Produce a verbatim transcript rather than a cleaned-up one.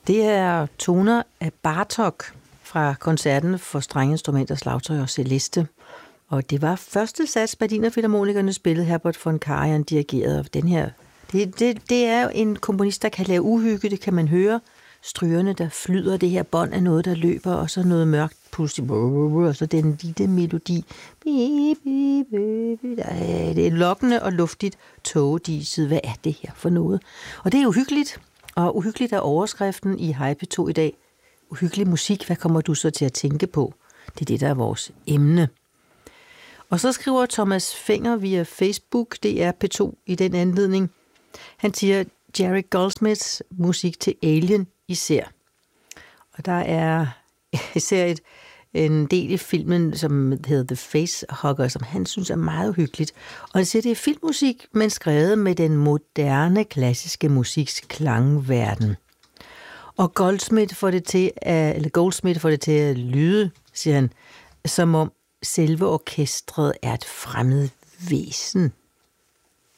Det er toner af Bartók fra koncerten for strengeinstrumenter, slagtøj og celeste. Og det var første sats, Berlinerfilharmonikerne spillede, Herbert von Karajan dirigerede. Og den her, det, det, det er en komponist, der kan lave uhygge, det kan man høre. Strygerne, der flyder, det her bånd af noget, der løber, og så noget mørkt pludselig, og så den lille melodi. Det er lokkende og luftigt, tågediset. Hvad er det her for noget? Og det er uhyggeligt, og uhyggeligt er overskriften i Hej P to i dag. Uhyggelig musik, hvad kommer du så til at tænke på? Det er det, der er vores emne. Og så skriver Thomas Fenger via Facebook, D R P to i den anledning. Han siger, Jerry Goldsmiths musik til Alien især. Og der er især et, en del i filmen, som hedder The Facehugger, som han synes er meget uhyggeligt. Og han siger, det er filmmusik, men skrevet med den moderne, klassiske musiks klangverden. Og Goldsmith får det til at, eller Goldsmith får det til at lyde, siger han, som om selve orkestret er et fremmed væsen.